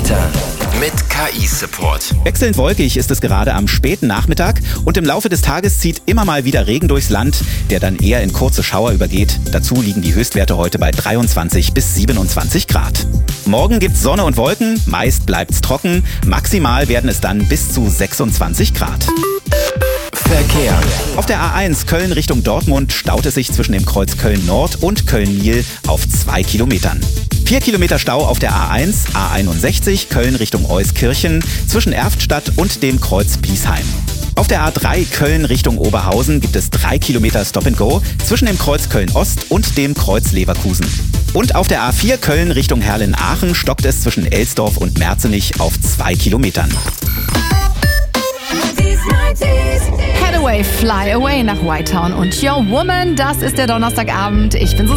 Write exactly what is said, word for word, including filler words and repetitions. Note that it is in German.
Wetter mit K I-Support. Wechselnd wolkig ist es gerade am späten Nachmittag und im Laufe des Tages zieht immer mal wieder Regen durchs Land, der dann eher in kurze Schauer übergeht. Dazu liegen die Höchstwerte heute bei dreiundzwanzig bis siebenundzwanzig Grad. Morgen gibt's Sonne und Wolken, meist bleibt's trocken, maximal werden es dann bis zu sechsundzwanzig Grad. Verkehr. Auf der A eins Köln Richtung Dortmund staut es sich zwischen dem Kreuz Köln-Nord und Köln-Niel auf zwei Kilometern. Vier Kilometer Stau auf der A eins, A einundsechzig Köln Richtung Euskirchen zwischen Erftstadt und dem Kreuz Biesheim. Auf der A drei Köln Richtung Oberhausen gibt es drei Kilometer Stop and Go zwischen dem Kreuz Köln-Ost und dem Kreuz Leverkusen. Und auf der A vier Köln Richtung Herrlen-Aachen stockt es zwischen Elsdorf und Merzenich auf zwei Kilometern. Head Away, Fly Away nach White Town und Your Woman, das ist der Donnerstagabend. Ich bin Susanne.